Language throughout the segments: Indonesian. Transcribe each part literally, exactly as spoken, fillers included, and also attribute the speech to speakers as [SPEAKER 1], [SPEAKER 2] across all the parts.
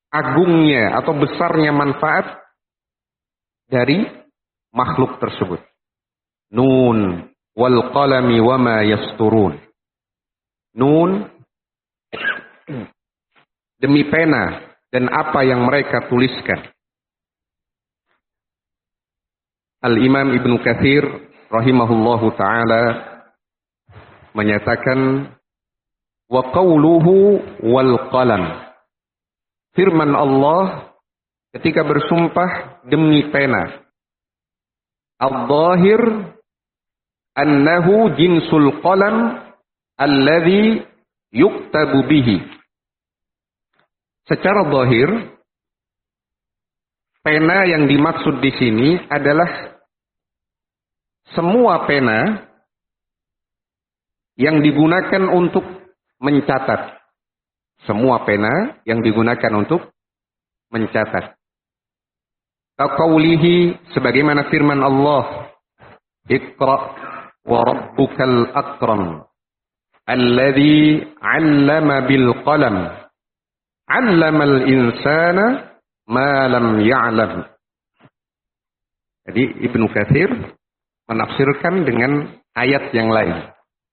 [SPEAKER 1] agungnya atau besarnya manfaat dari makhluk tersebut. Nun wal qalami wama yasturun. Nun demi pena dan apa yang mereka tuliskan. Al-Imam Ibnu Katsir rahimahullahu taala menyatakan wa qawluhu wal qalam. Firman Allah ketika bersumpah demi pena. Al-Zahir annahu jinsul qalam alladhi yuktabu bihi. Secara zahir, pena yang dimaksud di sini adalah semua pena yang digunakan untuk mencatat. Semua pena yang digunakan untuk mencatat. Kaqaulihi, sebagaimana firman Allah, Iqra wa rabbukal akram alladhi 'allama bil qalam 'allamal insana ma lam ya'lam. Jadi Ibnu Katsir menafsirkan dengan ayat yang lain.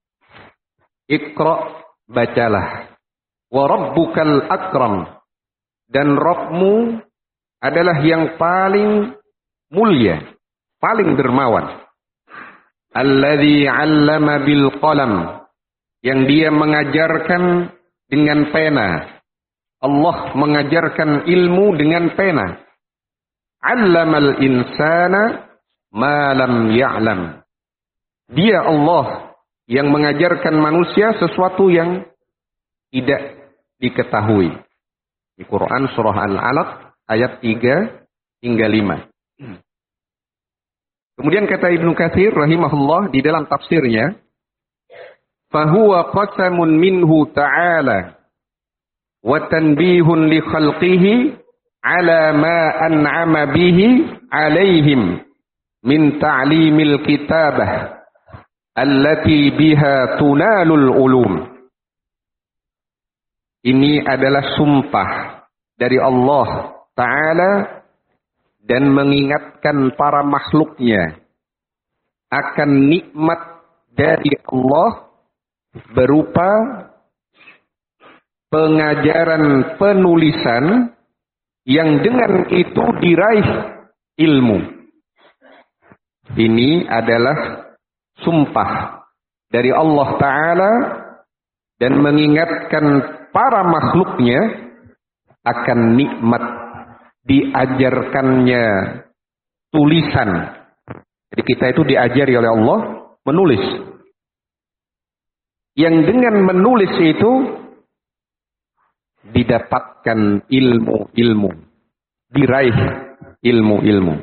[SPEAKER 1] Iqra, bacalah. Wa rabbukal akram, dan Rabbmu adalah yang paling mulia, paling dermawan. Alladzi 'allama bil qalam, yang dia mengajarkan dengan pena. Allah mengajarkan ilmu dengan pena. 'Allamal insana ma lam ya'lam. Dia Allah yang mengajarkan manusia sesuatu yang tidak diketahui. Di Quran surah Al-Alaq ayat tiga hingga lima. Kemudian kata Ibnu Katsir rahimahullah di dalam tafsirnya, fahuwa qasamun minhu ta'ala wa tanbihun li khalqihi ala ma an'ama bihi alaihim min ta'limil kitabah allati biha tunalul ulum. Ini adalah sumpah dari Allah Ta'ala dan mengingatkan para makhluknya akan nikmat dari Allah berupa pengajaran penulisan yang dengan itu diraih ilmu. Ini adalah sumpah dari Allah Ta'ala dan mengingatkan para makhluknya akan nikmat diajarkannya tulisan. Jadi kita itu diajari oleh Allah menulis. Yang dengan menulis itu didapatkan ilmu-ilmu, diraih ilmu-ilmu.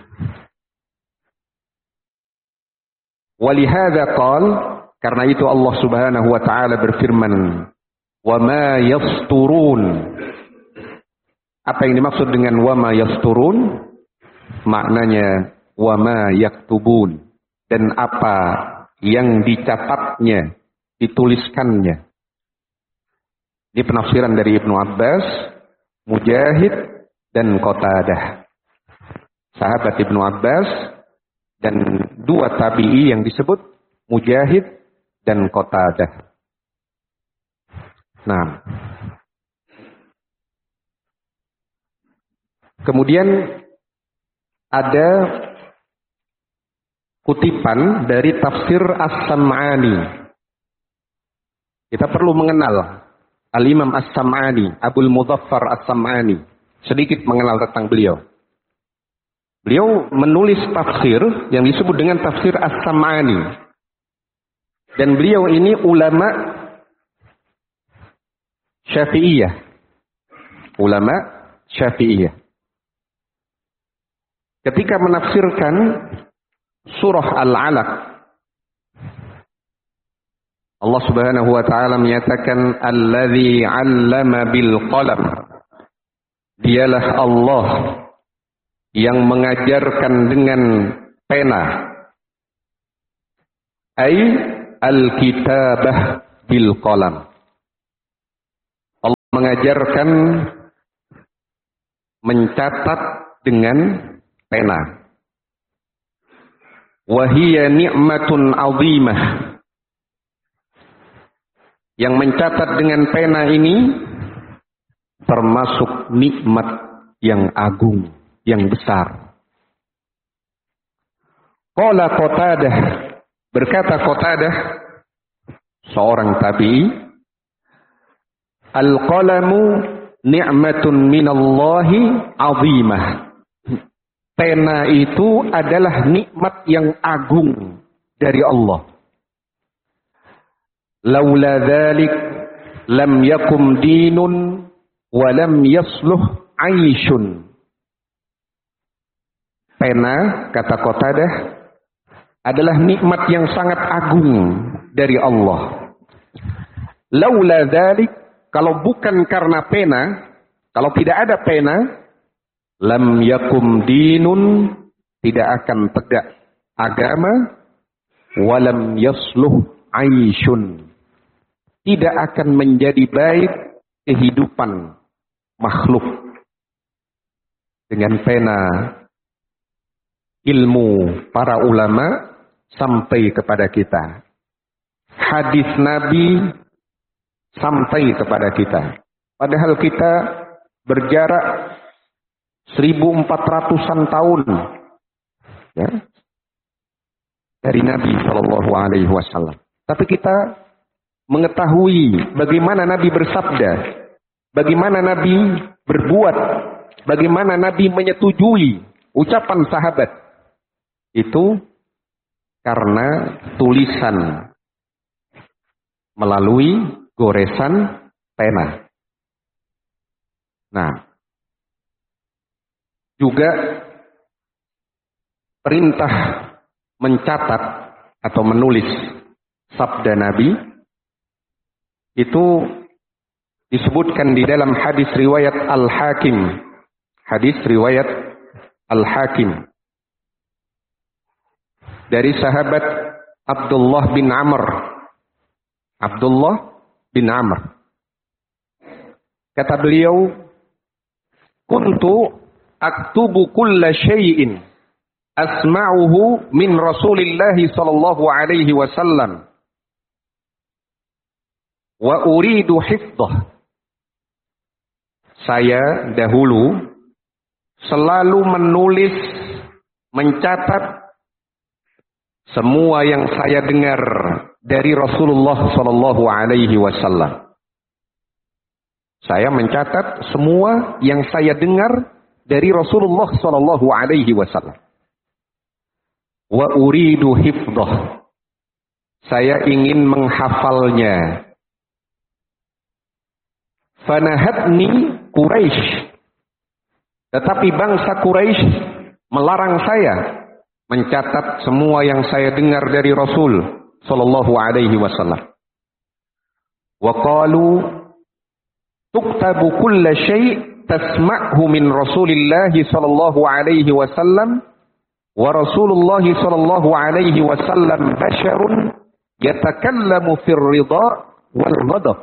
[SPEAKER 1] Walihada qal, karena itu Allah Subhanahu wa taala berfirman, wa ma yasturun. Apa yang dimaksud dengan wa ma yasturun? Maknanya wa ma yaktubun, dan apa yang dicatatnya, dituliskannya. Ini penafsiran dari Ibnu Abbas, Mujahid, dan Qatadah. Sahabat Ibnu Abbas dan dua tabi'i yang disebut Mujahid dan Qatadah. Nah, kemudian ada kutipan dari tafsir As-Sam'ani. Kita perlu mengenal Al-Imam As-Sam'ani, Abul Mudhaffar As-Sam'ani. Sedikit mengenal tentang beliau. Beliau menulis tafsir yang disebut dengan tafsir As-Sam'ani. Dan beliau ini ulama Syafi'iyah. Ulama Syafi'iyah. Ketika menafsirkan surah Al-Alaq, Allah Subhanahu wa taala menyatakan allazi 'allama bil qalam. Dialah Allah yang mengajarkan dengan pena. Ai al-kitabah bil qalam. Allah mengajarkan mencatat dengan pena. Wahiyya ni'matun 'azimah. Yang mencatat dengan pena ini termasuk nikmat yang agung, yang besar. Qala Qatadah, berkata Qatadah, seorang tabi'i, al-qalamu ni'matun minallahi 'azimah. Pena itu adalah nikmat yang agung dari Allah. Laula dzalik lam yakum dinun wa lam yasluh 'aishun. Pena, kata Qatadah, adalah nikmat yang sangat agung dari Allah. Laula dzalik, kalau bukan karena pena, kalau tidak ada pena, lam yakum dinun, tidak akan tegak agama, walam yasluh aishun, tidak akan menjadi baik kehidupan makhluk. Dengan pena ilmu para ulama sampai kepada kita, hadis Nabi sampai kepada kita, padahal kita berjarak seribu empat ratusan tahun, ya, dari Nabi Shallallahu Alaihi Wasallam. Tapi kita mengetahui bagaimana Nabi bersabda, bagaimana Nabi berbuat, bagaimana Nabi menyetujui ucapan sahabat. Itu karena tulisan melalui goresan pena. Nah, juga perintah mencatat atau menulis sabda Nabi itu disebutkan di dalam hadis riwayat Al-Hakim. Hadis riwayat Al-Hakim dari sahabat Abdullah bin Amr. Abdullah bin Amr. Kata beliau, "Kuntu aktubu kulla syai'in asma'uhu min Rasulillah sallallahu alaihi wasallam wa uridu hifdzah." Saya dahulu selalu menulis, mencatat semua yang saya dengar dari Rasulullah sallallahu alaihi wasallam. Saya mencatat semua yang saya dengar dari Rasulullah sallallahu alaihi wasallam. Wa uridu hifdzah. Saya ingin menghafalnya. Fanahatni Quraisy. Tetapi bangsa Quraisy melarang saya mencatat semua yang saya dengar dari Rasul sallallahu alaihi wasallam. Wa qalu tuktabu kulla syai' tasma'hu min Rasulillah sallallahu alaihi wasallam wa Rasulullah sallallahu alaihi wasallam basyarun yatakallamu fir ridha wal ghadab.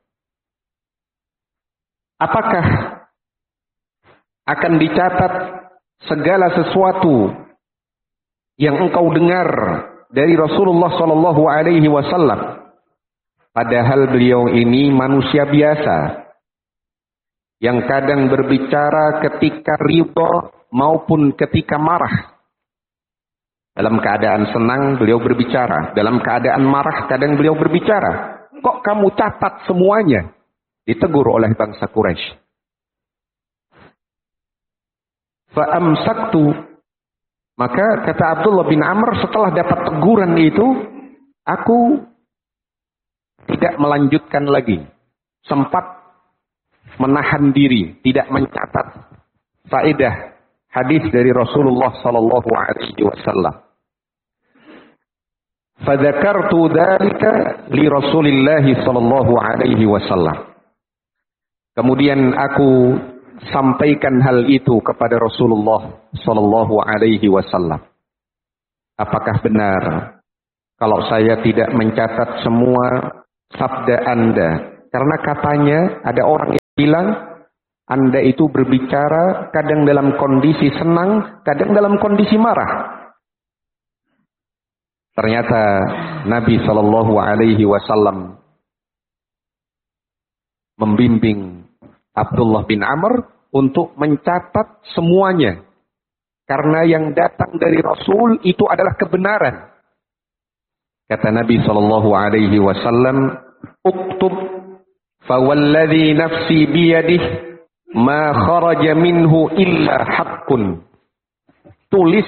[SPEAKER 1] Apakah akan dicatat segala sesuatu yang engkau dengar dari Rasulullah sallallahu alaihi wasallam, padahal beliau ini manusia biasa yang kadang berbicara ketika ridha maupun ketika marah. Dalam keadaan senang beliau berbicara, dalam keadaan marah kadang beliau berbicara. Kok kamu catat semuanya? Ditegur oleh bangsa Quraisy. Fa amsaktu, maka kata Abdullah bin Amr, setelah dapat teguran itu, aku tidak melanjutkan lagi. Sempat menahan diri, tidak mencatat faedah hadis dari Rasulullah sallallahu alaihi wasallam. Fadzakartu dzalika li Rasulillah sallallahu alaihi wasallam. Kemudian aku sampaikan hal itu kepada Rasulullah sallallahu alaihi wasallam. Apakah benar kalau saya tidak mencatat semua sabda Anda? Karena katanya ada orang yang bilang Anda itu berbicara kadang dalam kondisi senang, kadang dalam kondisi marah. Ternyata Nabi Shallallahu Alaihi Wasallam membimbing Abdullah bin Amr untuk mencatat semuanya. Karena yang datang dari Rasul itu adalah kebenaran. Kata Nabi Shallallahu Alaihi Wasallam, "Uktub, fawalladhi nafsi biyadih, ma kharaja minhu illa haqqun." Tulis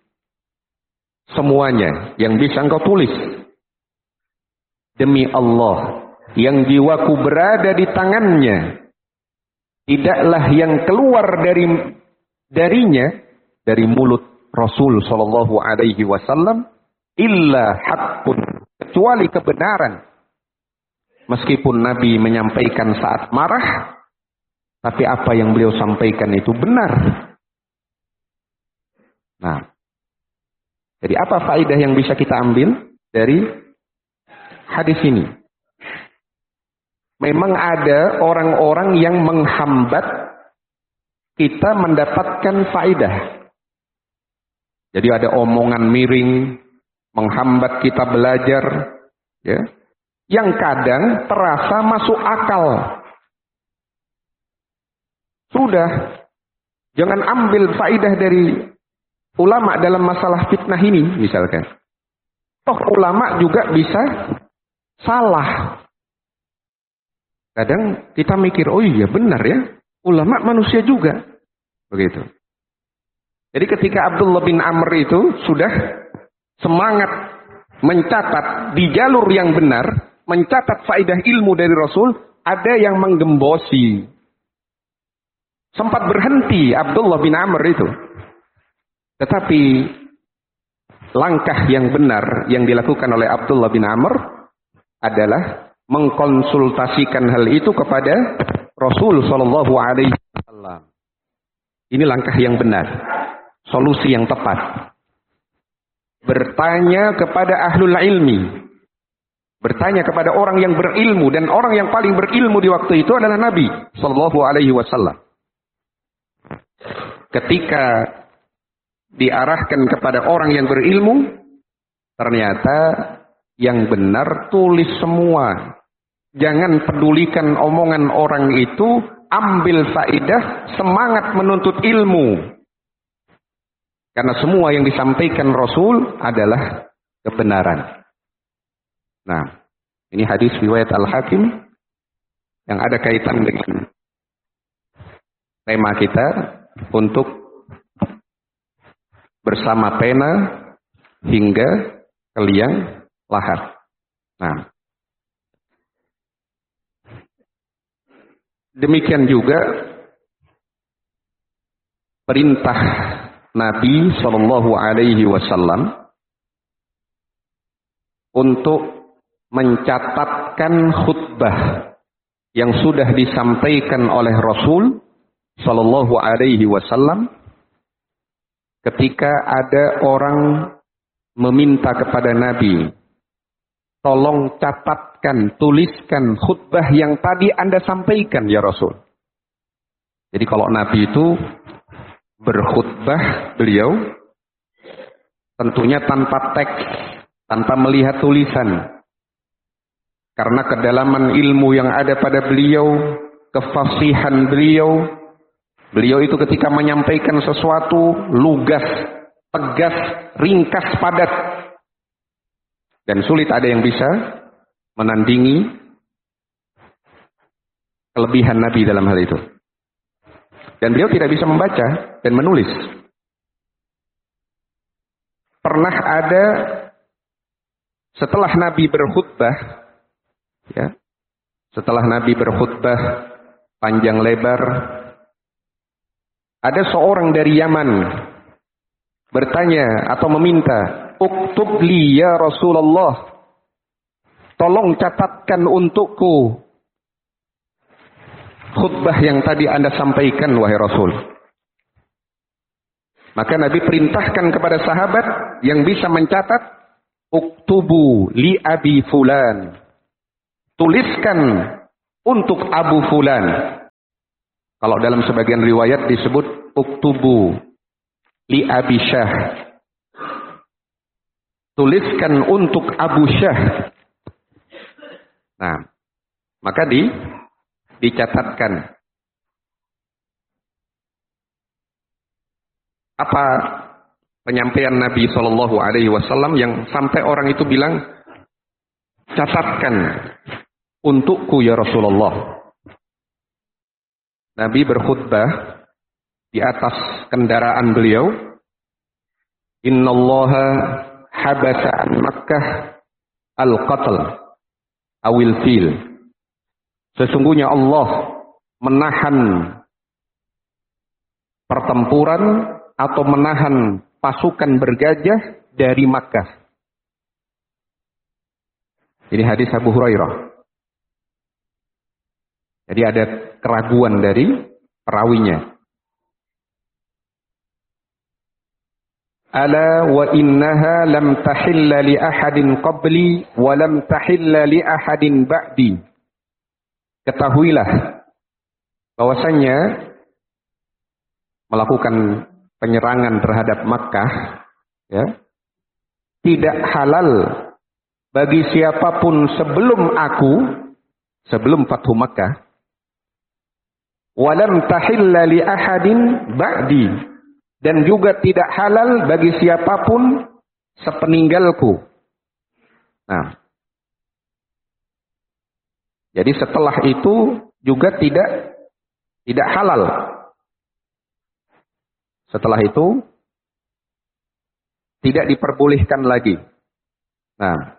[SPEAKER 1] semuanya yang bisa engkau tulis. Demi Allah, yang jiwaku berada di tangannya, tidaklah yang keluar dari darinya, dari mulut Rasul Shallallahu Alaihi Wasallam, illa haqqun, kecuali kebenaran. Meskipun Nabi menyampaikan saat marah, tapi apa yang beliau sampaikan itu benar. Nah, jadi apa faedah yang bisa kita ambil dari hadis ini? Memang ada orang-orang yang menghambat kita mendapatkan faedah. Jadi ada omongan miring, menghambat kita belajar, ya, yang kadang terasa masuk akal. Sudah, jangan ambil faedah dari ulama dalam masalah fitnah ini, misalkan. Toh ulama juga bisa salah. Kadang kita mikir, oh iya benar ya, ulama manusia juga. Begitu. Jadi ketika Abdullah bin Amr itu sudah semangat mencatat di jalur yang benar, mencatat faedah ilmu dari Rasul, ada yang menggembosi. Sempat berhenti Abdullah bin Amr itu. Tetapi langkah yang benar yang dilakukan oleh Abdullah bin Amr adalah mengkonsultasikan hal itu kepada Rasul Shallallahu Alaihi Wasallam. Ini langkah yang benar, solusi yang tepat. Bertanya kepada ahlul ilmi, bertanya kepada orang yang berilmu, dan orang yang paling berilmu di waktu itu adalah Nabi Shallallahu Alaihi Wasallam. Ketika diarahkan kepada orang yang berilmu, ternyata yang benar tulis semua. Jangan pedulikan omongan orang itu, ambil faedah, semangat menuntut ilmu. Karena semua yang disampaikan Rasul adalah kebenaran. Nah, ini hadis riwayat Al-Hakim yang ada kaitan dengan tema kita untuk bersama pena hingga ke liang lahat. Nah, demikian juga perintah Nabi Shallallahu Alaihi Wasallam untuk mencatatkan khutbah yang sudah disampaikan oleh Rasul Shallallahu Alaihi Wasallam. Ketika ada orang meminta kepada Nabi, tolong catatkan, tuliskan khutbah yang tadi Anda sampaikan ya Rasul. Jadi kalau Nabi itu berkhutbah, beliau tentunya tanpa teks, tanpa melihat tulisan. Karena kedalaman ilmu yang ada pada beliau, kefasihan beliau, beliau itu ketika menyampaikan sesuatu lugas, tegas, ringkas, padat. Dan sulit ada yang bisa menandingi kelebihan Nabi dalam hal itu. Dan beliau tidak bisa membaca dan menulis. Pernah ada setelah Nabi berkhutbah, ya, setelah Nabi berkhutbah panjang lebar, ada seorang dari Yaman bertanya atau meminta, "Uktub li ya Rasulullah, tolong catatkan untukku khutbah yang tadi Anda sampaikan wahai Rasul." Maka Nabi perintahkan kepada sahabat yang bisa mencatat, "Uktubu li abi fulan." Tuliskan untuk Abu Fulan. Kalau dalam sebagian riwayat disebut uktubu li Abi Syah. Tuliskan untuk Abu Syah. Nah, maka di dicatatkan. Apa penyampaian Nabi Shallallahu Alaihi Wasallam yang sampai orang itu bilang, catatkan untukku ya Rasulullah. Nabi berkhutbah di atas kendaraan beliau. Innallaha habasa an Makkah al-qatl awil fil. Sesungguhnya Allah menahan pertempuran atau menahan pasukan bergajah dari Makkah. Ini hadis Abu Hurairah. Jadi ada keraguan dari perawinya. Ala wa innaha lam tahilla li ahadin qabli wa lam tahilla li ahadin ba'di. Ketahuilah bahwasanya melakukan penyerangan terhadap Makkah ya, tidak halal bagi siapapun sebelum aku, sebelum Fathu Makkah. Walam tahilla li ahadin ba'di, dan juga tidak halal bagi siapapun sepeninggalku. Nah, jadi setelah itu juga tidak tidak halal. Setelah itu tidak diperbolehkan lagi. Nah,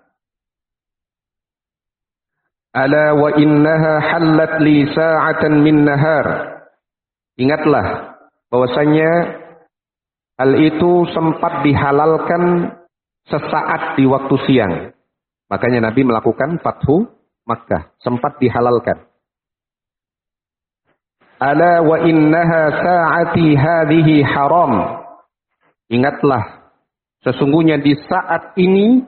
[SPEAKER 1] ala wa innaha hallat li sa'atan min nahar. Ingatlah bahwasanya hal itu sempat dihalalkan sesaat di waktu siang. Makanya Nabi melakukan Fathu Makkah, sempat dihalalkan. Ala wa innaha sa'ati hadhihi haram. Ingatlah, sesungguhnya di saat ini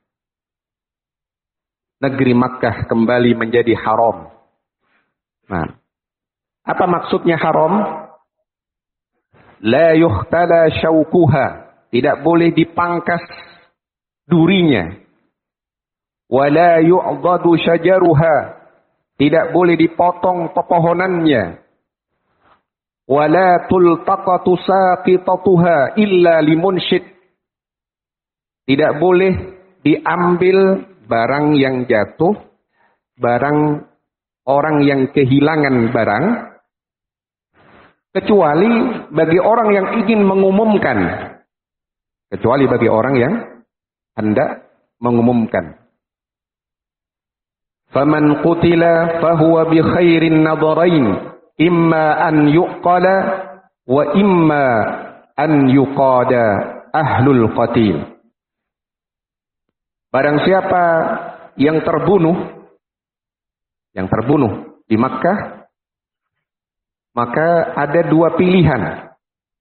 [SPEAKER 1] negeri Makkah kembali menjadi haram. Nah, apa maksudnya haram? La yuhtala syaukuha, tidak boleh dipangkas durinya. Wa la yu'dadu syajaruha, tidak boleh dipotong pepohonannya. Wala tultaqatu saqitatuha illa limunsyid. Tidak boleh diambil barang yang jatuh, barang orang yang kehilangan barang, kecuali bagi orang yang ingin mengumumkan. Kecuali bagi orang yang hendak mengumumkan. Faman qutila fahuwa bi khairin nadharain. Imma an yuqala wa imma an yuqada ahlul qatil. Barang siapa yang terbunuh, yang terbunuh di Makkah, maka ada dua pilihan.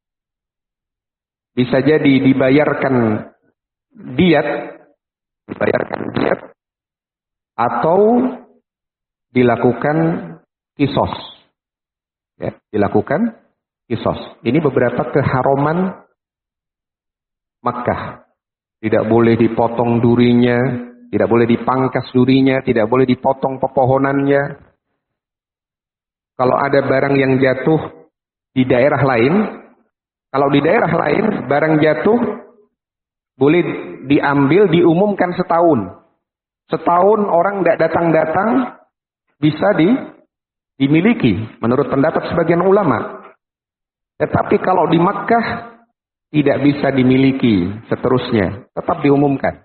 [SPEAKER 1] Bisa jadi dibayarkan diat, dibayarkan diat, atau dilakukan kisos. Ya, dilakukan kisos. Ini beberapa keharaman Makkah. Tidak boleh dipotong durinya, tidak boleh dipangkas durinya, tidak boleh dipotong pepohonannya. Kalau ada barang yang jatuh di daerah lain, kalau di daerah lain barang jatuh boleh diambil, diumumkan setahun. Setahun orang tidak datang-datang bisa di dimiliki menurut pendapat sebagian ulama. Tetapi kalau di Makkah tidak bisa dimiliki seterusnya, tetap diumumkan.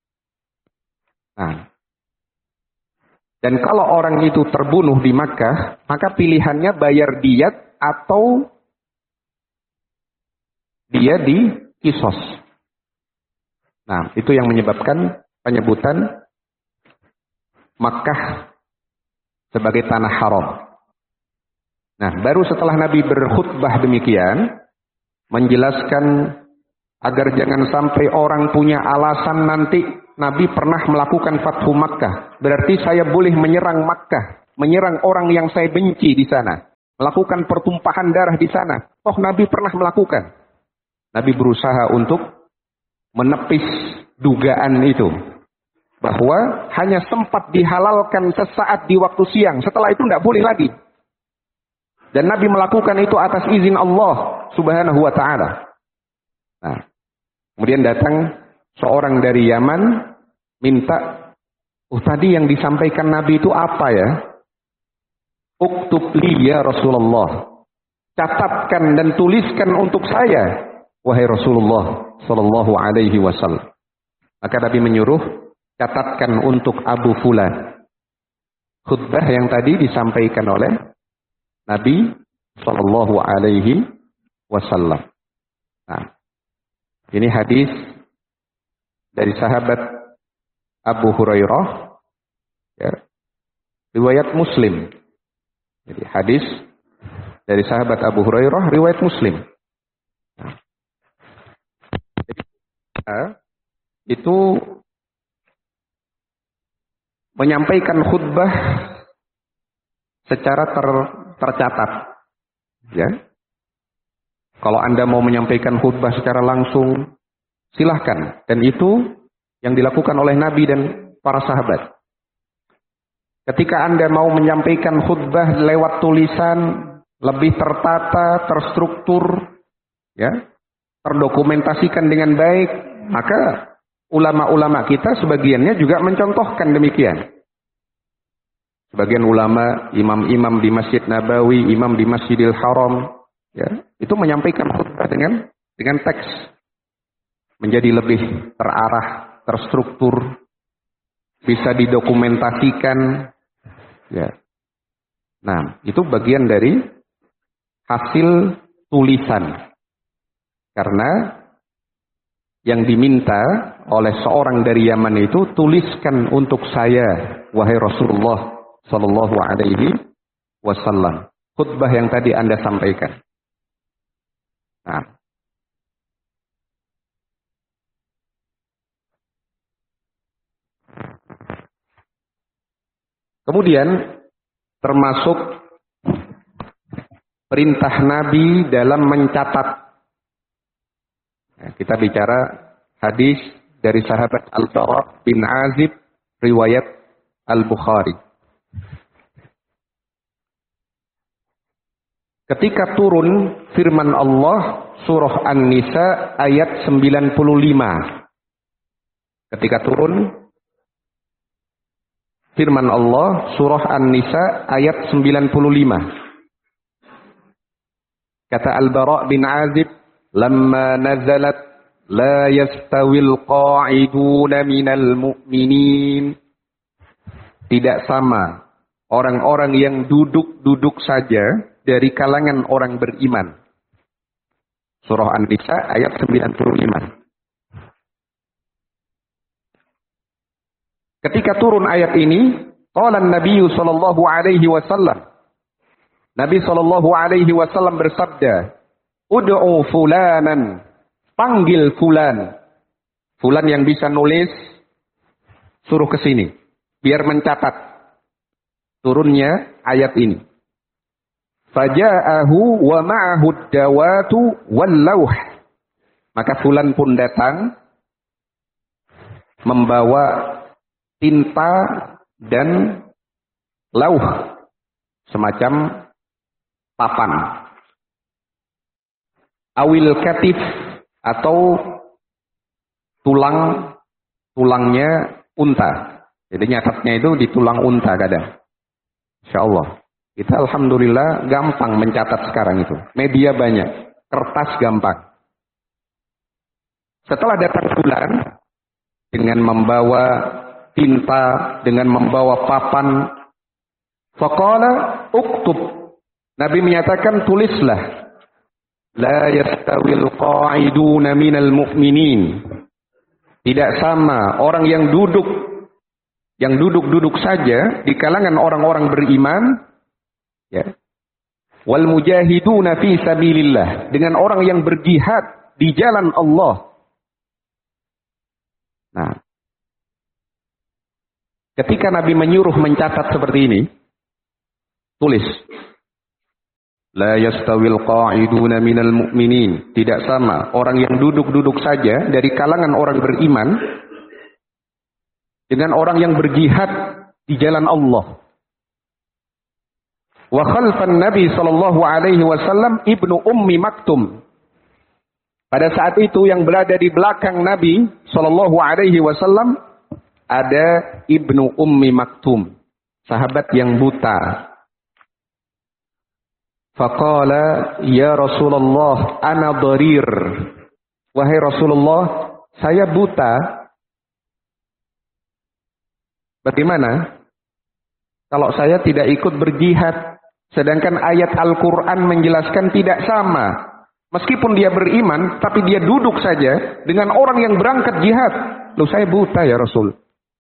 [SPEAKER 1] Nah, dan kalau orang itu terbunuh di Makkah, maka pilihannya bayar diat atau dia di kisos. Nah, itu yang menyebabkan penyebutan Makkah sebagai tanah haram. Nah, baru setelah Nabi berkhutbah demikian, menjelaskan agar jangan sampai orang punya alasan nanti Nabi pernah melakukan Fathu Makkah, berarti saya boleh menyerang Makkah, menyerang orang yang saya benci di sana. melakukan pertumpahan darah di sana. Toh Nabi pernah melakukan. Nabi berusaha untuk menepis dugaan itu. Bahwa hanya sempat dihalalkan sesaat di waktu siang. Setelah itu tidak boleh lagi. Dan Nabi melakukan itu atas izin Allah subhanahu wa ta'ala. Nah, kemudian datang seorang dari Yaman minta, oh tadi yang disampaikan Nabi itu apa ya? Uktub li ya Rasulullah. Catatkan dan tuliskan untuk saya, wahai Rasulullah sallallahu alaihi wasallam. Maka Nabi menyuruh, catatkan untuk Abu Fulan. Khutbah yang tadi disampaikan oleh Nabi sallallahu alaihi wasallam. Nah, ini hadis dari sahabat Abu Hurairah, ya, riwayat Muslim. Jadi hadis dari sahabat Abu Hurairah, riwayat Muslim. Nah, jadi, nah, itu menyampaikan khutbah secara ter, tercatat. Ya. Kalau Anda mau menyampaikan khutbah secara langsung, silahkan. Dan itu yang dilakukan oleh Nabi dan para sahabat. Ketika Anda mau menyampaikan khutbah lewat tulisan, lebih tertata, terstruktur, ya, terdokumentasikan dengan baik, maka ulama-ulama kita sebagiannya juga mencontohkan demikian. Sebagian ulama, imam-imam di Masjid Nabawi, imam di Masjidil Haram, ya, itu menyampaikan khutbah dengan dengan teks menjadi lebih terarah, terstruktur, bisa didokumentasikan, ya. Nah, itu bagian dari hasil tulisan. Karena yang diminta oleh seorang dari Yaman itu, tuliskan untuk saya, wahai Rasulullah sallallahu alaihi wasallam, khutbah yang tadi Anda sampaikan. Nah, kemudian termasuk perintah Nabi dalam mencatat. Nah, kita bicara hadis dari sahabat Al-Bara bin Azib, riwayat Al-Bukhari. Ketika turun firman Allah surah An-Nisa ayat sembilan puluh lima. Ketika turun firman Allah surah An-Nisa ayat sembilan puluh lima. Kata Al-Bara bin Azib, "Lamma nazalat la yastawil qa'iduna minal mu'minin." Tidak sama orang-orang yang duduk-duduk saja dari kalangan orang beriman. Surah An-Nisa ayat sembilan puluh lima. Ketika turun ayat ini, qala an-nabiy sallallahu alaihi wasallam. Nabi sallallahu alaihi wasallam bersabda, "Ud'u fulanan." Panggil fulan. Fulan yang bisa nulis, suruh ke sini biar mencatat turunnya ayat ini. Faja'ahu wa ma'ahu ad-dawatu wal lawh. Maka fulan pun datang membawa tinta dan lauh, semacam papan. Awil katif, atau tulang tulangnya unta. Jadi nyatatnya itu di tulang unta kadang. Insyaallah. Kita alhamdulillah gampang mencatat sekarang itu. Media banyak, kertas gampang. Setelah datang fulan dengan membawa tinta, dengan membawa papan, faqala uktub. Nabi menyatakan, tulislah. La yastawil qa'iduna minal mu'minin. Tidak sama orang yang duduk, yang duduk-duduk saja di kalangan orang-orang beriman, ya, wal mujahiduna fi sabilillah, dengan orang yang berjihad di jalan Allah. Nah, ketika Nabi menyuruh mencatat seperti ini, tulis. La yastawil qa'iduna minal mu'minin. Tidak sama orang yang duduk-duduk saja dari kalangan orang beriman dengan orang yang berjihad di jalan Allah. Wa khalfan Nabi sallallahu alaihi wasallam Ibnu Ummi Maktum. Pada saat itu yang berada di belakang Nabi sallallahu alaihi wasallam ada Ibnu Ummi Maktum, sahabat yang buta. Faqala ya Rasulullah ana dharir. Wahai Rasulullah, saya buta. Bagaimana kalau saya tidak ikut berjihad? Sedangkan ayat Al-Quran menjelaskan tidak sama. Meskipun dia beriman, tapi dia duduk saja dengan orang yang berangkat jihad. Loh, saya buta ya Rasul.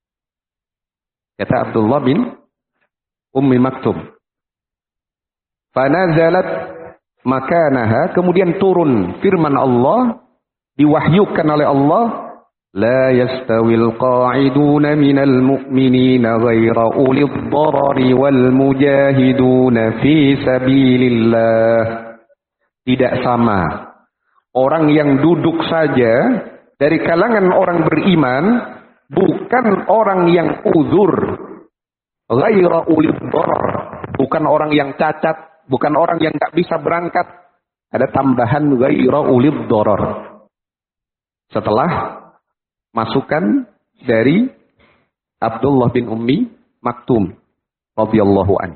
[SPEAKER 1] Kata Abdullah bin Ummi Maktum. Fanazalat makanaha, kemudian turun firman Allah, diwahyukan oleh Allah, la yastawil qa'iduna minal mu'minina ghaira ulil dharari wal mujahiduna fi sabilillah. Tidak sama orang yang duduk saja dari kalangan orang beriman, bukan orang yang uzur, ghaira ulil dharar, bukan orang yang cacat, bukan orang yang tak bisa berangkat. Ada tambahan ghaira ulil dharar setelah masukan dari Abdullah bin Ummi Maktum radhiyallahu anhu.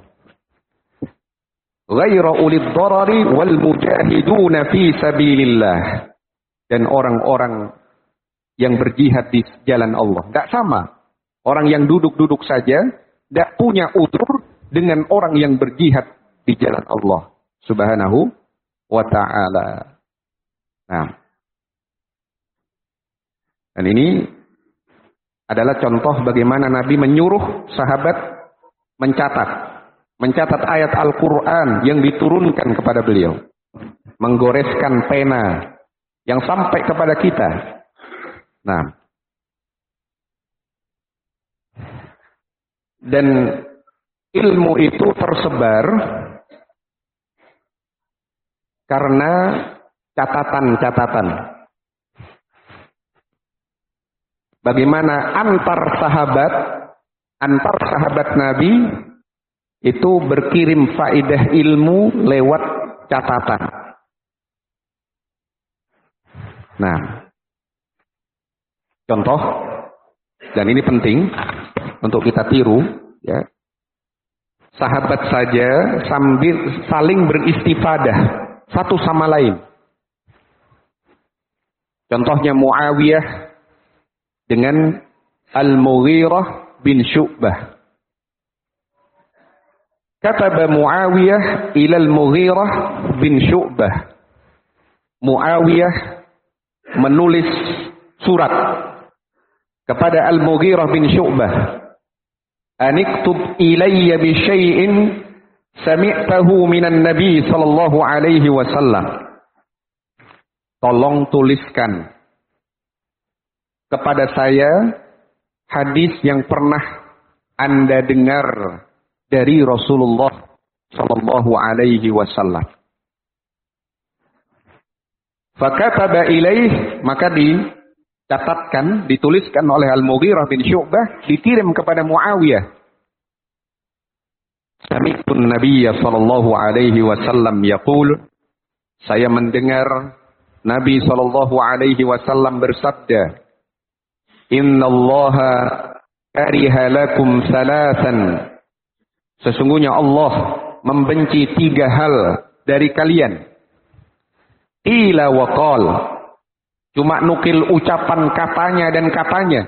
[SPEAKER 1] Ghaira ulil dharari wal mujahiduna fi sabilillah. Dan orang-orang yang berjihad di jalan Allah. Tidak sama. Orang yang duduk-duduk saja tidak punya udzur dengan orang yang berjihad di jalan Allah Subhanahu wa ta'ala. Nah. Dan ini adalah contoh bagaimana Nabi menyuruh sahabat mencatat. Mencatat ayat Al-Quran yang diturunkan kepada beliau. Menggoreskan pena yang sampai kepada kita. Nah. Dan ilmu itu tersebar karena catatan-catatan. Bagaimana antar sahabat, antar sahabat Nabi itu berkirim faedah ilmu lewat catatan. Nah, contoh, dan ini penting untuk kita tiru, ya. Sahabat saja sambil saling beristifadah satu sama lain. Contohnya Muawiyah dengan Al-Mughirah bin Syu'bah. Kataba Muawiyah ila Al-Mughirah bin Syu'bah. Muawiyah menulis surat kepada Al-Mughirah bin Syu'bah. Aniktub ilayya bi syai'in sami'tahu minan Nabi sallallahu alaihi wasallam. Tolong tuliskan kepada saya hadis yang pernah Anda dengar dari Rasulullah sallallahu alaihi wasallam. Fakataba ilaih, maka dicatatkan, dituliskan oleh Al-Mughirah bin Syu'bah, dikirim kepada Muawiyah. Sami'tun Nabiyya sallallahu alaihi wasallam yaqul, saya mendengar Nabi sallallahu alaihi wasallam bersabda, Innallaha kariha lakum salasan. Sesungguhnya Allah membenci tiga hal dari kalian. Ila wa qal. Cuma nukil ucapan katanya dan katanya.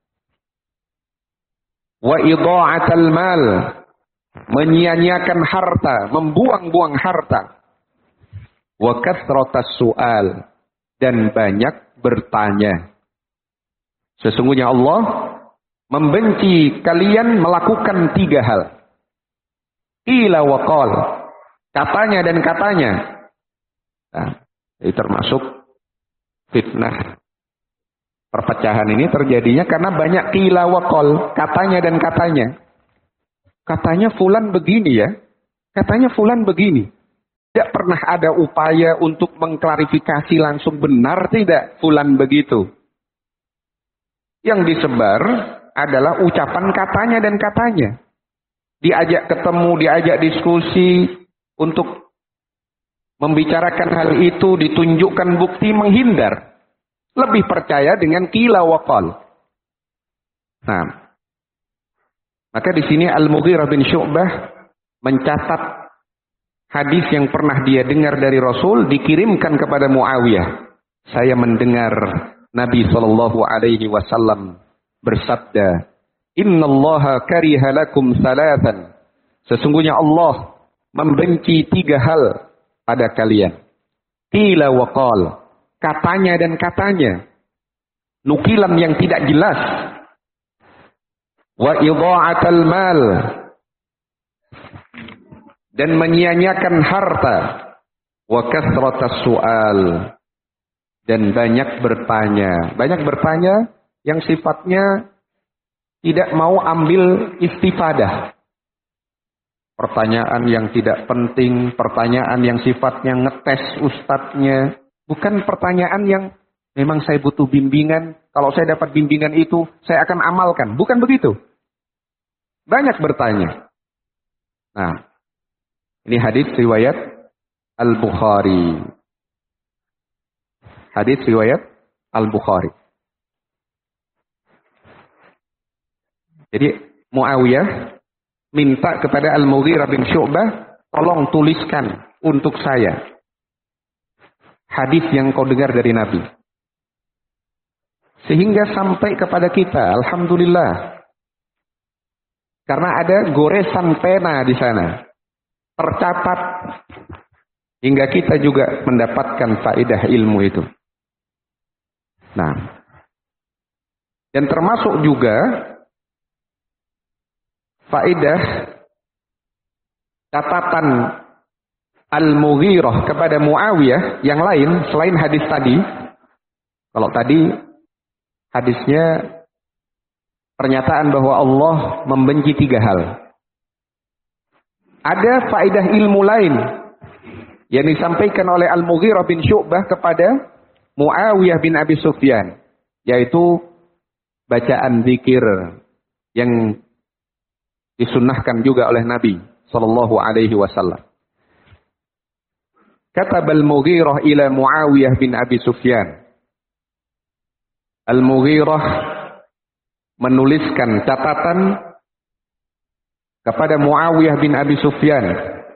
[SPEAKER 1] Wa idha'atal mal. Menyia-nyiakan harta, membuang-buang harta. Wa kathratas su'al. Dan banyak bertanya. Sesungguhnya Allah membenci kalian melakukan tiga hal. Ila wa qal. Katanya dan katanya. Nah, ini termasuk fitnah. Perpecahan ini terjadinya karena banyak qila wa qal. Katanya dan katanya. Katanya fulan begini ya. Katanya fulan begini. Tidak pernah ada upaya untuk mengklarifikasi langsung benar tidak fulan begitu. Yang disebar adalah ucapan katanya dan katanya. Diajak ketemu, diajak diskusi untuk membicarakan hal itu, ditunjukkan bukti, menghindar. Lebih percaya dengan qila wa qal. Nah, maka di sini Al-Mughirah bin Syu'bah mencatat hadis yang pernah dia dengar dari Rasul dikirimkan kepada Muawiyah. Saya mendengar Nabi Shallallahu Alaihi Wasallam bersabda, Inna Allaha kariha lakum salatan. Sesungguhnya Allah membenci tiga hal pada kalian. Qila wa qal. Katanya dan katanya. Nukilan yang tidak jelas. Wa idha'atal mal. Dan menyia-nyiakan harta. Wa kathratas su'al. Dan banyak bertanya. Banyak bertanya yang sifatnya tidak mau ambil istifadah. Pertanyaan yang tidak penting, pertanyaan yang sifatnya ngetes ustadznya. Bukan pertanyaan yang memang saya butuh bimbingan, kalau saya dapat bimbingan itu, saya akan amalkan. Bukan begitu. Banyak bertanya. Nah, ini hadis riwayat Al-Bukhari. Hadis riwayat Al-Bukhari. Jadi Muawiyah minta kepada Al-Mughirah bin Syu'bah, tolong tuliskan untuk saya hadis yang kau dengar dari Nabi. Sehingga sampai kepada kita, alhamdulillah. Karena ada goresan pena di sana. Tercatat. Hingga kita juga mendapatkan faedah ilmu itu. Nah. Dan termasuk juga faedah catatan Al-Mughirah kepada Muawiyah yang lain selain hadis tadi. Kalau tadi hadisnya pernyataan bahwa Allah membenci tiga hal. Ada faedah ilmu lain yang disampaikan oleh Al-Mughirah bin Syu'bah kepada Muawiyah bin Abi Sufyan, yaitu bacaan zikir yang disunnahkan juga oleh Nabi sallallahu alaihi wasallam. Kata Al-Mughirah ila Muawiyah bin Abi Sufyan. Al-Mughirah menuliskan catatan kepada Muawiyah bin Abi Sufyan.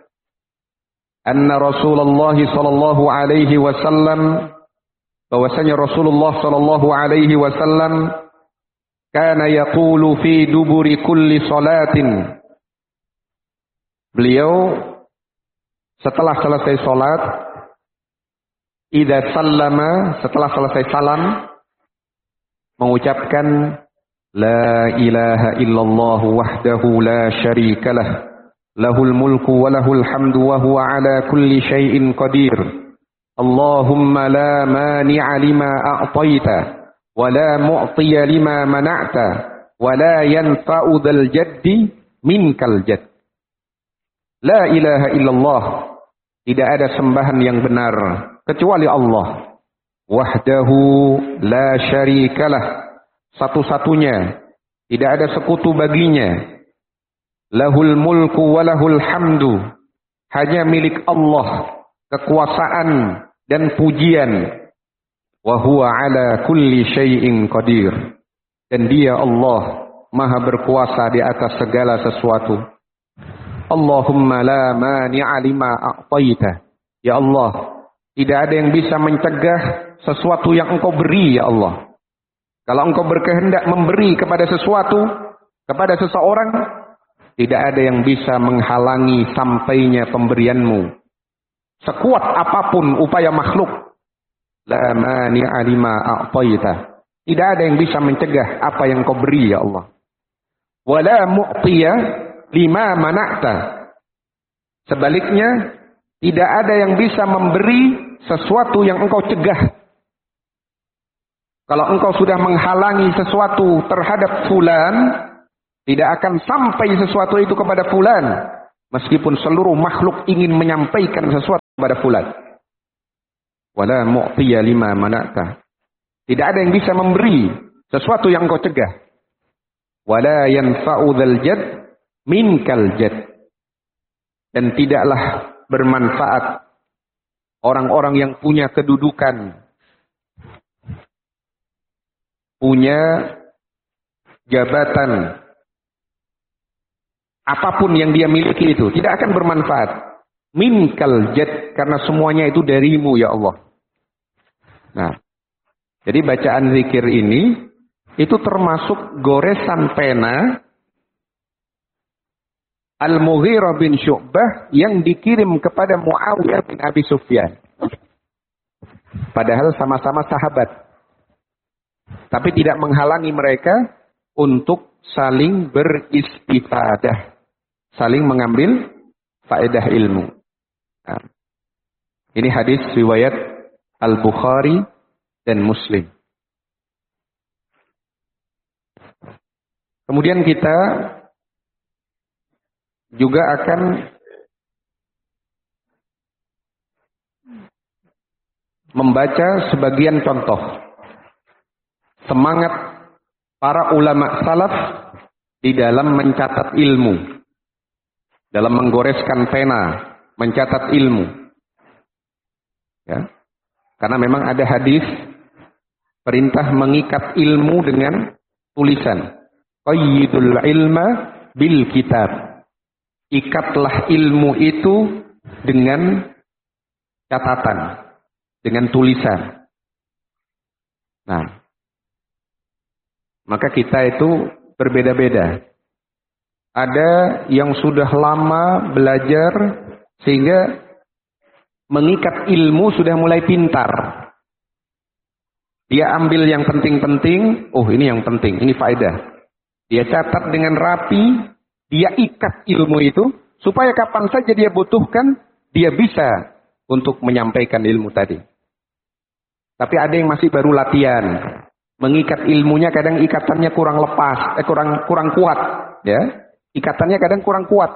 [SPEAKER 1] Anna Rasulullah sallallahu alaihi wasallam, bahwasanya Rasulullah sallallahu alaihi wasallam kana yaqulu fi duburi kulli salatin. Beliau setelah selesai salat, idza sallama, setelah selesai salam, mengucapkan la ilaha illallah wahdahu la syarika lah, lahul mulku wa lahul hamdu wa huwa ala kulli syai'in qadir. Allahumma la mani'a lima a'taita wa la mu'tiya lima mana'ta wa la yanfa'u dzal jaddi minkal jadd. La ilaha illallah, tidak ada sembahan yang benar kecuali Allah. Wahdahu la syarikalah, satu-satunya, tidak ada sekutu baginya. Lahul mulku wa lahul hamdu, hanya milik Allah kekuasaan dan pujian. Wa huwa ala kulli syai'in qadir, dan dia Allah maha berkuasa di atas segala sesuatu. Allahumma la mani'a lima a'taita. Ya Allah, tidak ada yang bisa mencegah sesuatu yang engkau beri, ya Allah. Kalau engkau berkehendak memberi kepada sesuatu, kepada seseorang, tidak ada yang bisa menghalangi sampainya pemberianmu. Sekuat apapun upaya makhluk, la mani'a lima a'taita. Tidak ada yang bisa mencegah apa yang engkau beri, ya Allah. Wala mu'tiya lima mana'ta. Sebaliknya, tidak ada yang bisa memberi sesuatu yang engkau cegah. Kalau engkau sudah menghalangi sesuatu terhadap fulan, tidak akan sampai sesuatu itu kepada fulan. Meskipun seluruh makhluk ingin menyampaikan sesuatu kepada fulan. Wala mu'tiya lima mana'ta. Tidak ada yang bisa memberi sesuatu yang kau cegah. Wala yanfa'u dzal jad minkal jad. Dan tidaklah bermanfaat orang-orang yang punya kedudukan, punya jabatan, apapun yang dia miliki itu tidak akan bermanfaat. Minkal jad, karena semuanya itu darimu ya Allah. Nah, jadi bacaan zikir ini itu termasuk goresan pena Al-Mughirah bin Syu'bah yang dikirim kepada Muawiyah bin Abi Sufyan. Padahal sama-sama sahabat. Tapi tidak menghalangi mereka untuk saling beristifadah. Saling mengambil faedah ilmu. Nah, ini hadis riwayat Al-Bukhari dan Muslim. Kemudian kita juga akan membaca sebagian contoh semangat para ulama salaf di dalam mencatat ilmu, dalam menggoreskan pena, mencatat ilmu. Ya. Karena memang ada hadis perintah mengikat ilmu dengan tulisan. Qayyidul ilma bil kitab. Ikatlah ilmu itu dengan catatan, dengan tulisan. Nah, maka kita itu berbeda-beda. Ada yang sudah lama belajar sehingga mengikat ilmu sudah mulai pintar. Dia ambil yang penting-penting, oh ini yang penting, ini faedah. Dia catat dengan rapi. Dia ikat ilmu itu, supaya kapan saja dia butuhkan, dia bisa untuk menyampaikan ilmu tadi. Tapi ada yang masih baru latihan. Mengikat ilmunya kadang ikatannya kurang lepas, eh, kurang kurang kuat. Ya, ikatannya kadang kurang kuat.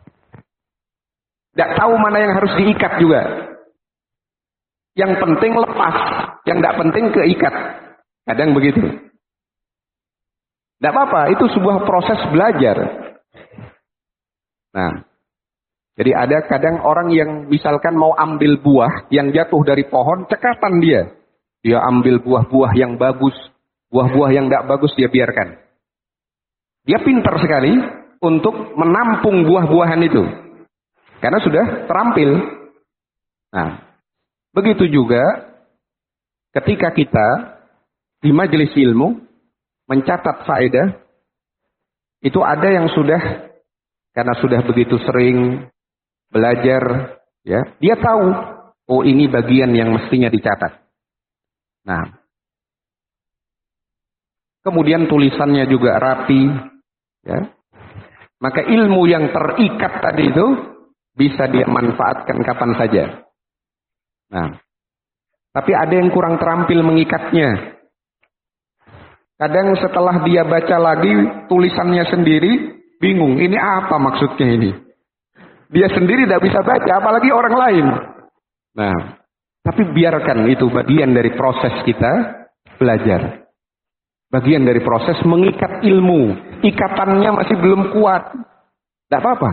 [SPEAKER 1] Tidak tahu mana yang harus diikat juga. Yang penting lepas, yang tidak penting keikat. Kadang begitu. Tidak apa-apa, itu sebuah proses belajar. Nah, jadi ada kadang orang yang misalkan mau ambil buah yang jatuh dari pohon, cekatan dia. Dia ambil buah-buah yang bagus, buah-buah yang tidak bagus dia biarkan. Dia pintar sekali untuk menampung buah-buahan itu. Karena sudah terampil. Nah, begitu juga ketika kita di majelis ilmu mencatat faedah, itu ada yang sudah karena sudah begitu sering belajar, ya, dia tahu, oh ini bagian yang mestinya dicatat. Nah, kemudian tulisannya juga rapi, ya. Maka ilmu yang terikat tadi itu bisa dia manfaatkan kapan saja. Nah, tapi ada yang kurang terampil mengikatnya. Kadang setelah dia baca lagi tulisannya sendiri, bingung, ini apa maksudnya ini? Dia sendiri tidak bisa baca, apalagi orang lain. Nah, tapi biarkan itu bagian dari proses kita belajar. Bagian dari proses mengikat ilmu. Ikatannya masih belum kuat. Tidak apa-apa.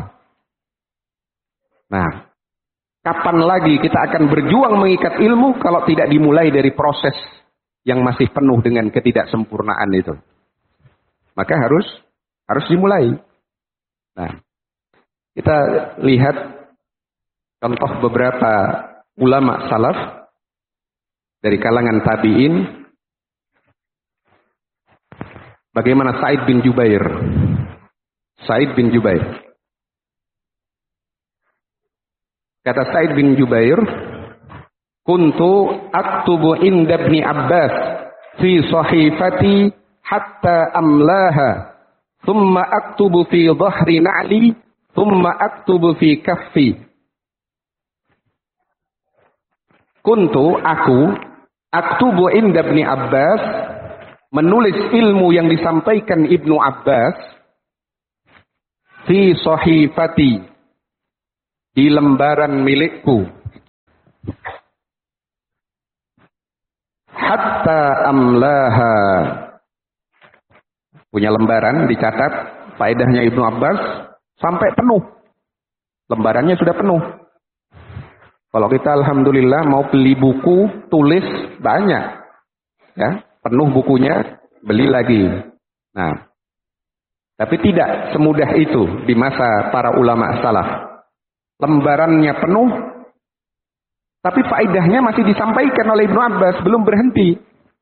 [SPEAKER 1] Nah, kapan lagi kita akan berjuang mengikat ilmu kalau tidak dimulai dari proses yang masih penuh dengan ketidaksempurnaan itu? Maka harus harus dimulai. Nah, kita lihat contoh beberapa ulama salaf dari kalangan tabi'in. Bagaimana Sa'id bin Jubair? Sa'id bin Jubair. Kata Sa'id bin Jubair, kuntu aktubu inda ibni Abbas fi sahifati hatta amlaha. Thumma aktubu fi dhahri na'li, thumma aktubu fi kaffi. Kuntu, aku, aktubu inda ibni Abbas, menulis ilmu yang disampaikan Ibnu Abbas, fi sahifati, di lembaran milikku. hatta amlaha. Punya lembaran dicatat faedahnya Ibnu Abbas sampai penuh. Lembarannya sudah penuh. Kalau kita alhamdulillah mau beli buku tulis banyak. Ya, penuh bukunya, beli lagi. Nah, tapi tidak semudah itu di masa para ulama salaf. Lembarannya penuh, tapi faedahnya masih disampaikan oleh Ibnu Abbas, belum berhenti.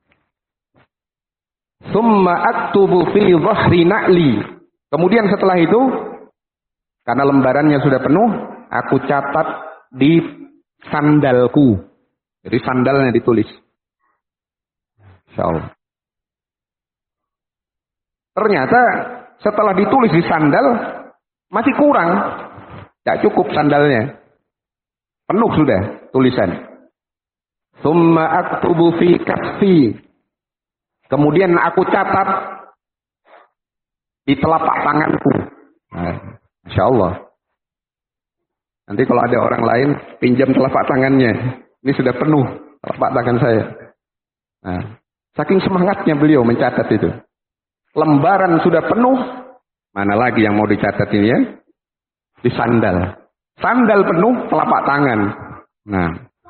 [SPEAKER 1] Summa aktubu fi dhahri na'li. Kemudian setelah itu, karena lembarannya sudah penuh, aku catat di sandalku. Jadi sandalnya ditulis. Insyaallah. Ternyata setelah ditulis di sandal, masih kurang. Tidak cukup sandalnya. Penuh sudah tulisan. Summa aktubu fi kaffi. Kemudian aku catat di telapak tanganku. Nah, Masya Allah. Nanti kalau ada orang lain pinjam telapak tangannya. Ini sudah penuh telapak tangan saya. Nah, saking semangatnya beliau mencatat itu. Lembaran sudah penuh. Mana lagi yang mau dicatat ini ya? Di sandal. Sandal penuh, telapak tangan. Nah.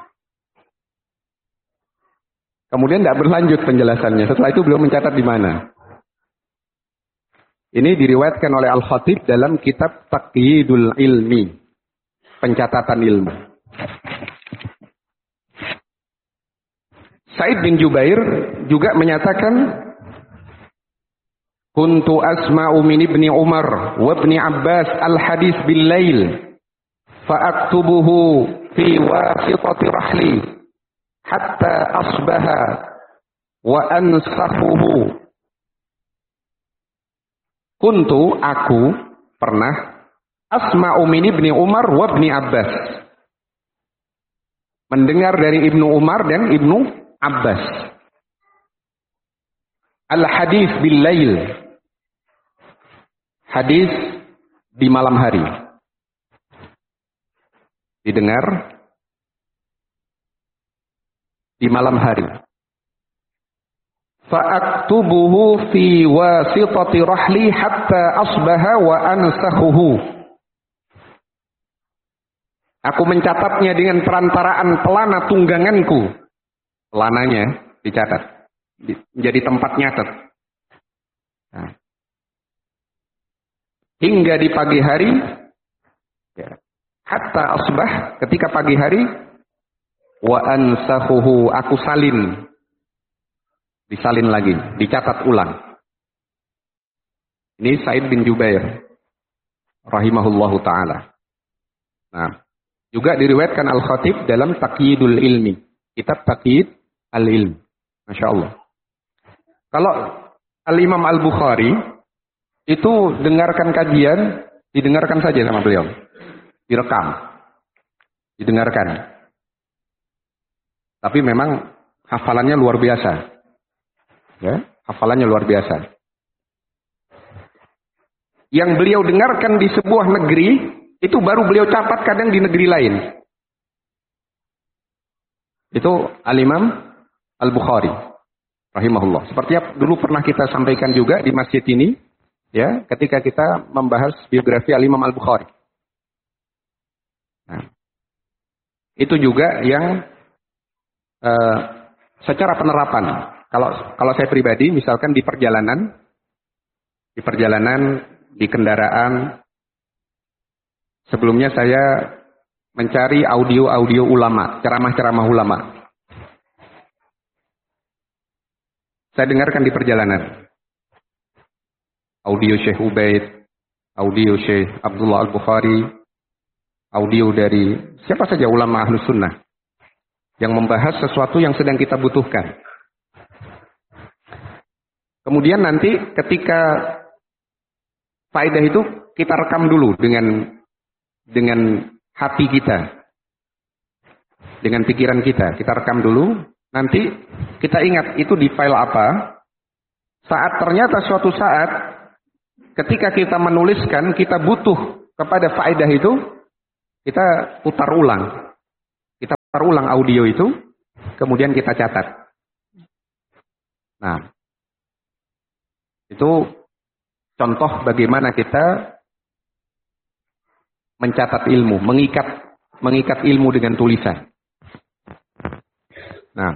[SPEAKER 1] Kemudian tidak berlanjut penjelasannya. Setelah itu beliau mencatat di mana? Ini diriwayatkan oleh Al-Khatib dalam kitab Taqyidul Ilmi. Pencatatan ilmu. Said bin Jubair juga menyatakan, Kuntu asma'u min ibni Umar wa ibni Abbas al-hadis bil-lail fa'aktubuhu fi wasitati rahli hatta asbaha wa ansakhuhu. Kuntu aku pernah asma'u min ibni Umar wa ibni Abbas, mendengar dari Ibnu Umar dan Ibnu Abbas, al-hadis bil-lail, hadis di malam hari. Didengar di malam hari. Fa'aktubuhu fi wasitati rahli hatta asbaha wa ansakhuhu. Aku mencatatnya dengan perantaraan pelana tungganganku. Pelananya dicatat. Menjadi tempat nyatet. Nah. Hingga di pagi hari, ya, hatta asbah, ketika pagi hari, wa ansakhuhu, aku salin. Disalin lagi, dicatat ulang. Ini Said bin Jubair rahimahullahu ta'ala. Nah, juga diriwayatkan Al-Khatib dalam Taqyidul Ilmi. Kitab Taqyid Al-Ilm. Masya Allah. Kalau Al-Imam Al-Bukhari itu dengarkan kajian, didengarkan saja sama beliau. Direkam. Didengarkan. Tapi memang hafalannya luar biasa. Ya, hafalannya luar biasa. Yang beliau dengarkan di sebuah negeri, itu baru beliau catat kadang di negeri lain. Itu Al-Imam Al-Bukhari rahimahullah. Seperti yang dulu pernah kita sampaikan juga di masjid ini, ya, ketika kita membahas biografi Al-Imam Al-Bukhari. Nah, itu juga yang uh, secara penerapan. Kalau kalau saya pribadi, misalkan di perjalanan, di perjalanan, di kendaraan, sebelumnya saya mencari audio-audio ulama, ceramah-ceramah ulama. Saya dengarkan di perjalanan. Audio Syekh Ubaid, audio Syekh Abdullah Al-Bukhari, audio dari siapa saja ulama Ahlus Sunnah yang membahas sesuatu yang sedang kita butuhkan. Kemudian nanti ketika faedah itu kita rekam dulu dengan dengan hati kita, dengan pikiran kita, kita rekam dulu. Nanti kita ingat itu di file apa. Saat ternyata suatu saat ketika kita menuliskan, kita butuh kepada faedah itu, kita putar ulang. Kita putar ulang audio itu, kemudian kita catat. Nah, itu contoh bagaimana kita mencatat ilmu, mengikat mengikat ilmu dengan tulisan. Nah,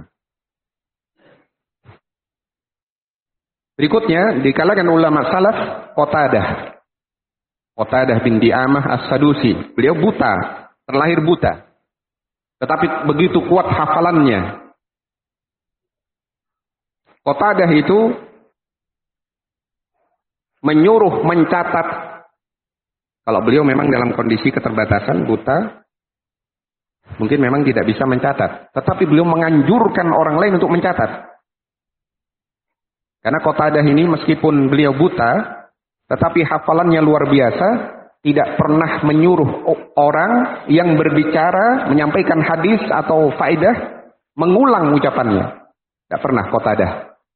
[SPEAKER 1] berikutnya di kalangan ulama salaf Qatadah. Qatadah bin Di'amah As-Sadusi. Beliau buta, terlahir buta. Tetapi begitu kuat hafalannya. Qatadah itu menyuruh mencatat. Kalau beliau memang dalam kondisi keterbatasan, buta, mungkin memang tidak bisa mencatat. Tetapi beliau menganjurkan orang lain untuk mencatat. Karena Qatadah ini meskipun beliau buta, tetapi hafalannya luar biasa, tidak pernah menyuruh orang yang berbicara, menyampaikan hadis atau faedah, mengulang ucapannya. Tidak pernah Qatadah.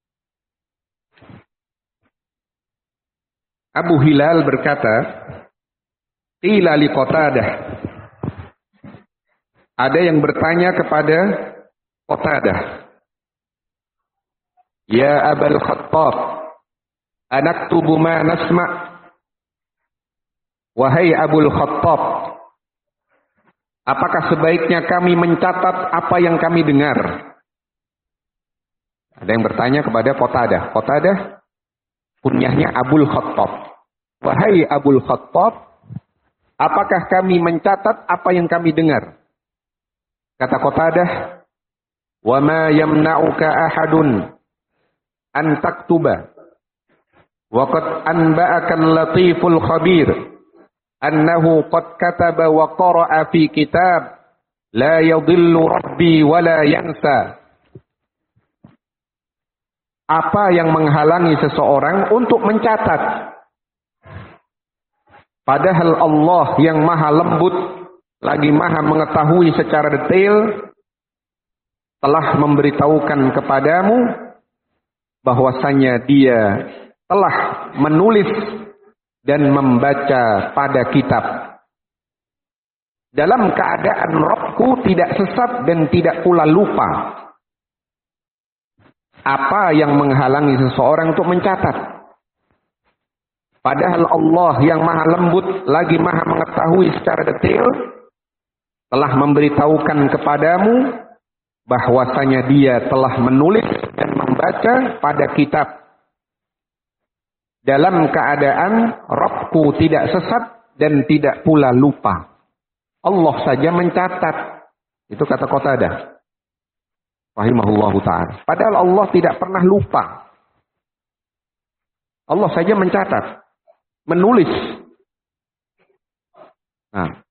[SPEAKER 1] Abu Hilal berkata, qila li Qatadah. Ada yang bertanya kepada Qatadah. Ya Abul Khattab, anaktubu ma nasma'. Wahai Abul Khattab, apakah sebaiknya kami mencatat apa yang kami dengar? Ada yang bertanya kepada Qatadah. Qatadah kunyahnya Abul Khattab. Wahai Abul Khattab, apakah kami mencatat apa yang kami dengar? Kata Qatadah, wa ma yamna'uka ahadun an taktuba. Wa qad anba'aka al-latiful khabir annahu qad kataba wa qara'a fi kitab la yadhillu rabbi wa la yansa. Apa yang menghalangi seseorang untuk mencatat? Padahal Allah yang maha lembut, lagi maha mengetahui secara detail, telah memberitahukan kepadamu bahwasanya dia telah menulis dan membaca pada kitab. Dalam keadaan Rabbku tidak sesat dan tidak pula lupa. Apa yang menghalangi seseorang untuk mencatat? Padahal Allah yang maha lembut, lagi maha mengetahui secara detail, telah memberitahukan kepadamu bahwasanya dia telah menulis dan membaca pada kitab. Dalam keadaan Rabbku tidak sesat dan tidak pula lupa. Allah saja mencatat. Itu kata Qatadah rahimahullahu ta'ala. Padahal Allah tidak pernah lupa. Allah saja mencatat, menulis. Nah,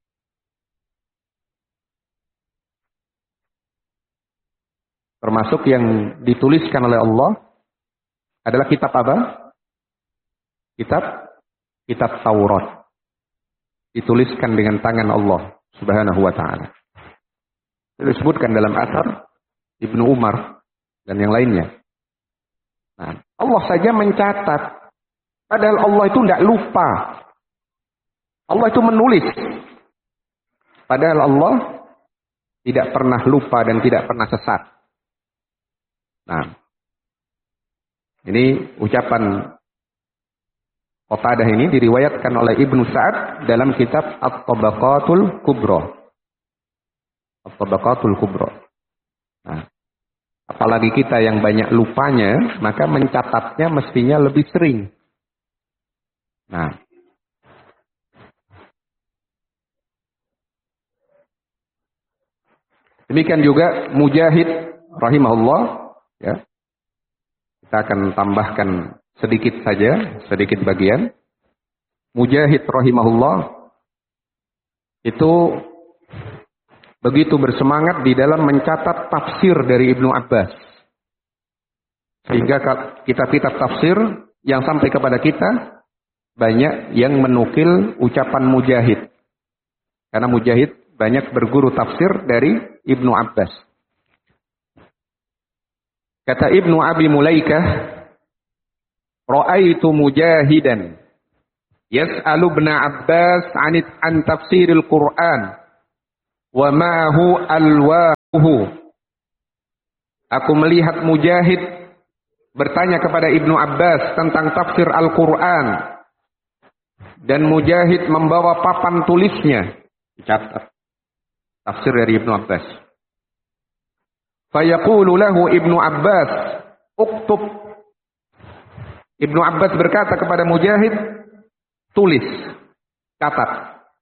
[SPEAKER 1] termasuk yang dituliskan oleh Allah adalah kitab apa? Kitab kitab Taurat. Dituliskan dengan tangan Allah Subhanahu wa ta'ala. Disebutkan dalam asar Ibnu Umar dan yang lainnya. Nah, Allah saja mencatat. Padahal Allah itu tidak lupa. Allah itu menulis. Padahal Allah tidak pernah lupa dan tidak pernah sesat. Nah, ini ucapan Qatadah ini diriwayatkan oleh Ibnu Sa'ad dalam kitab At-Tabaqatul Kubra. At-Tabaqatul Kubra. Nah, apalagi kita yang banyak lupanya, maka mencatatnya mestinya lebih sering. Nah, demikian juga Mujahid rahimahullah, ya. Kita akan tambahkan sedikit saja, sedikit bagian. Mujahid rahimahullah itu begitu bersemangat di dalam mencatat tafsir dari Ibnu Abbas. Sehingga kitab-kitab tafsir yang sampai kepada kita banyak yang menukil ucapan Mujahid. Karena Mujahid banyak berguru tafsir dari Ibnu Abbas. Kata Ibnu Abi Mulaikah, Ra'aitu Mujahidan yas'alu Ibnu Abbas 'an an tafsiril Qur'an wa ma'hu alwahu. Aku melihat Mujahid bertanya kepada Ibnu Abbas tentang tafsir Al-Quran. Dan Mujahid membawa papan tulisnya. Dicatat. Tafsir dari Ibnu Abbas. Fayaqulu lahu Ibnu Abbas, uktub. Ibnu Abbas berkata kepada Mujahid, tulis, catat.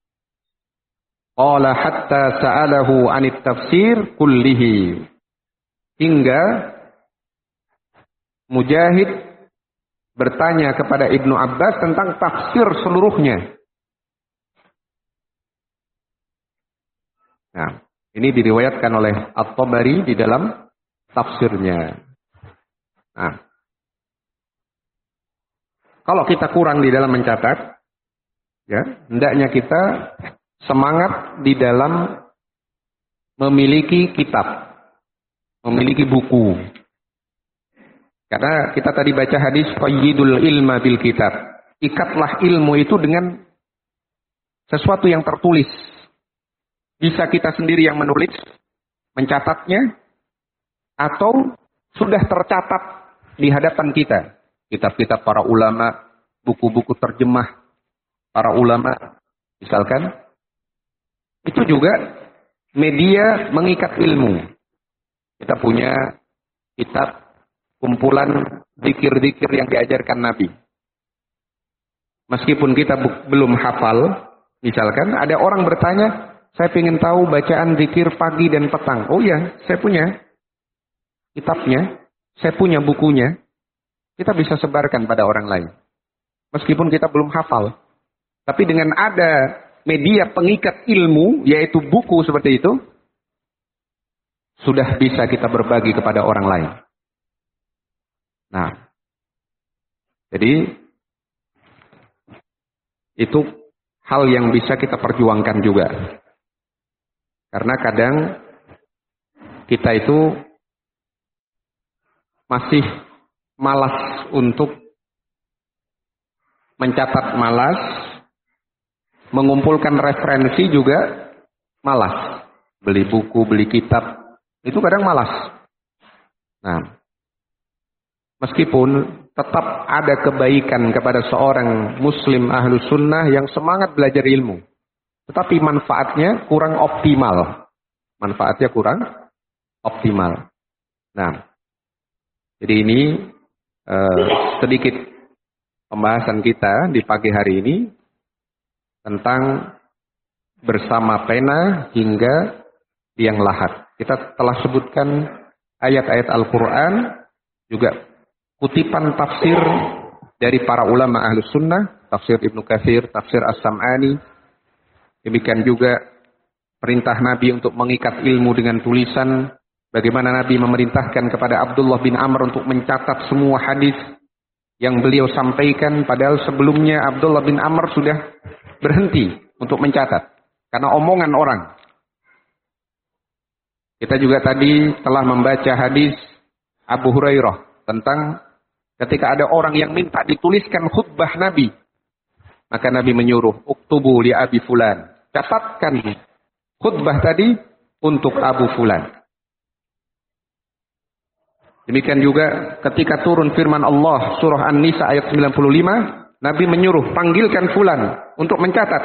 [SPEAKER 1] Qala hatta sa'alahu anit tafsir kullihi. Hingga Mujahid bertanya kepada Ibnu Abbas tentang tafsir seluruhnya. Nah, ini diriwayatkan oleh At-Tabari di dalam tafsirnya. Nah, kalau kita kurang di dalam mencatat, ya, hendaknya kita semangat di dalam memiliki kitab, memiliki buku. Karena kita tadi baca hadis qayyidul ilma bil kitab. Ikatlah ilmu itu dengan sesuatu yang tertulis. Bisa kita sendiri yang menulis, mencatatnya, atau sudah tercatat di hadapan kita. Kitab-kitab para ulama, buku-buku terjemah para ulama, misalkan. Itu juga media mengikat ilmu. Kita punya kitab kumpulan zikir-zikir yang diajarkan Nabi. Meskipun kita belum hafal, misalkan ada orang bertanya, saya ingin tahu bacaan zikir pagi dan petang. Oh ya, saya punya kitabnya, saya punya bukunya. Kita bisa sebarkan pada orang lain. Meskipun kita belum hafal. Tapi dengan ada media pengikat ilmu, yaitu buku seperti itu, sudah bisa kita berbagi kepada orang lain. Nah, jadi itu hal yang bisa kita perjuangkan juga. Karena kadang kita itu masih malas untuk mencatat, malas mengumpulkan referensi juga malas. Beli buku, beli kitab, itu kadang malas. Nah, meskipun tetap ada kebaikan kepada seorang muslim ahlu sunnah yang semangat belajar ilmu. Tetapi manfaatnya kurang optimal. Manfaatnya kurang optimal. Nah, jadi ini eh, sedikit pembahasan kita di pagi hari ini tentang bersama pena hingga liang lahat. Kita telah sebutkan ayat-ayat Al-Quran, juga kutipan tafsir dari para ulama ahlu sunnah, tafsir Ibnu Katsir, tafsir As-Sam'ani. Demikian juga perintah Nabi untuk mengikat ilmu dengan tulisan. Bagaimana Nabi memerintahkan kepada Abdullah bin Amr untuk mencatat semua hadis yang beliau sampaikan. Padahal sebelumnya Abdullah bin Amr sudah berhenti untuk mencatat. Karena omongan orang. Kita juga tadi telah membaca hadis Abu Hurairah tentang ketika ada orang yang minta dituliskan khutbah Nabi. Maka Nabi menyuruh, uktubu li Abi Fulan. Catatkan khutbah tadi untuk Abu Fulan. Demikian juga ketika turun firman Allah surah An-Nisa ayat sembilan puluh lima, Nabi menyuruh, panggilkan Fulan untuk mencatat.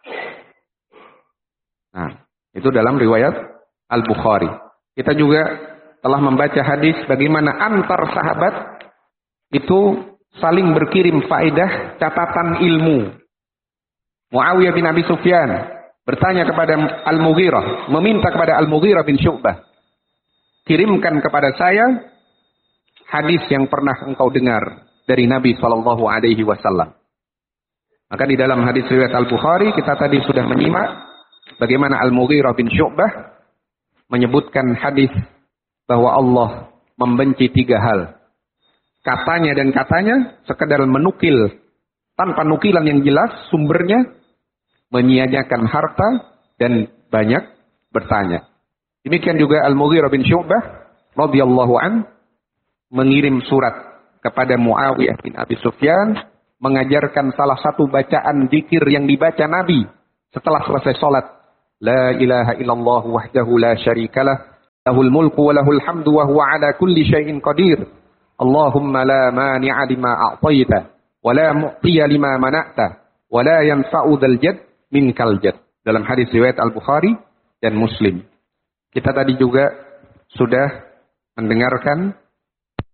[SPEAKER 1] Nah, itu dalam riwayat Al-Bukhari. Kita juga telah membaca hadis bagaimana antar sahabat itu saling berkirim faedah catatan ilmu. Muawiyah bin Abi Sufyan bertanya kepada Al-Mughirah, meminta kepada Al-Mughirah bin Syu'bah, kirimkan kepada saya hadis yang pernah engkau dengar dari Nabi Shallallahu Alaihi Wasallam. Maka di dalam hadis riwayat Al-Bukhari kita tadi sudah menyimak bagaimana Al-Mughirah bin Syu'bah menyebutkan hadis bahwa Allah membenci tiga hal. Katanya dan katanya sekedar menukil tanpa nukilan yang jelas sumbernya, menyia-nyiakan harta dan banyak bertanya. Demikian juga Al-Mughirah bin Syu'bah radhiyallahu an mengirim surat kepada Muawiyah bin Abi Sufyan mengajarkan salah satu bacaan zikir yang dibaca Nabi setelah selesai salat. La ilaha illallah wahdahu la syarikalah, lahul mulku wa lahul hamdu wa huwa ala kulli syai'in qadir. Allahumma la mani'a lima a'taita wa la mu'tiya lima mana'ta wa la yanfa'u dzal jadd minkal jadd. Dalam hadis riwayat Al-Bukhari dan Muslim. Kita tadi juga sudah mendengarkan